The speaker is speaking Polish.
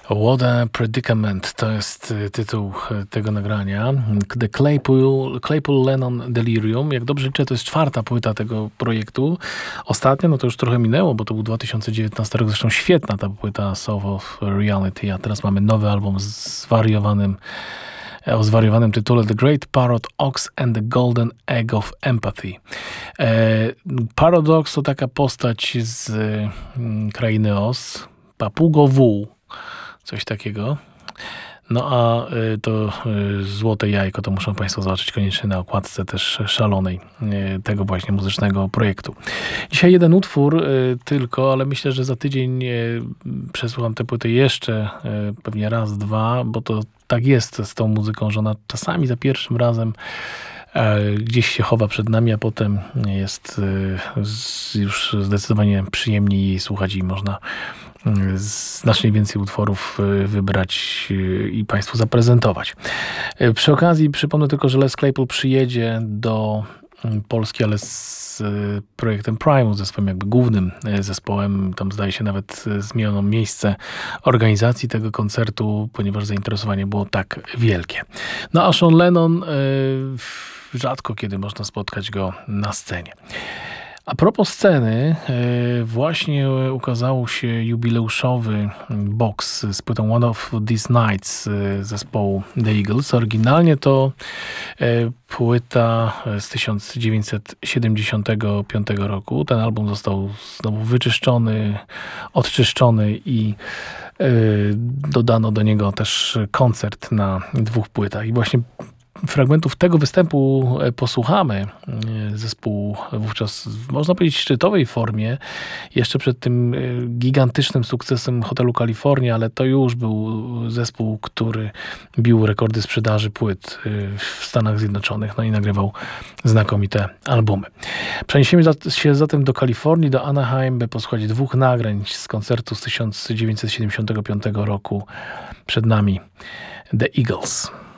What a Predicament to jest tytuł tego nagrania. The Claypool Lennon Delirium. Jak dobrze liczę, to jest 4. płyta tego projektu. Ostatnia, no to już trochę minęło, bo to był 2019 rok. Zresztą świetna ta płyta Soul of Reality. A teraz mamy nowy album o zwariowanym tytule The Great Parrot Ox and the Golden Egg of Empathy. Parrot Ox to taka postać z krainy Oz. Papugowół. Coś takiego. No a to złote jajko to muszą Państwo zobaczyć koniecznie na okładce też szalonej tego właśnie muzycznego projektu. Dzisiaj jeden utwór tylko, ale myślę, że za tydzień przesłucham tę płytę jeszcze pewnie raz, dwa, bo to tak jest z tą muzyką, że ona czasami za pierwszym razem gdzieś się chowa przed nami, a potem jest już zdecydowanie przyjemniej jej słuchać i można znacznie więcej utworów wybrać i Państwu zaprezentować. Przy okazji przypomnę tylko, że Les Claypool przyjedzie do Polski, ale z projektem Primus, ze swoim jakby głównym zespołem. Tam zdaje się nawet zmieniono miejsce organizacji tego koncertu, ponieważ zainteresowanie było tak wielkie. No a Sean Lennon, rzadko kiedy można spotkać go na scenie. A propos sceny, właśnie ukazał się jubileuszowy box z płytą One of These Nights zespołu The Eagles. Oryginalnie to płyta z 1975 roku. Ten album został znowu wyczyszczony, odczyszczony i dodano do niego też koncert na 2 płytach. I właśnie fragmentów tego występu posłuchamy. Zespół wówczas, można powiedzieć, w szczytowej formie, jeszcze przed tym gigantycznym sukcesem Hotelu Kalifornia, ale to już był zespół, który bił rekordy sprzedaży płyt w Stanach Zjednoczonych, no i nagrywał znakomite albumy. Przeniesiemy się zatem do Kalifornii, do Anaheim, by posłuchać 2 nagrań z koncertu z 1975 roku. Przed nami The Eagles.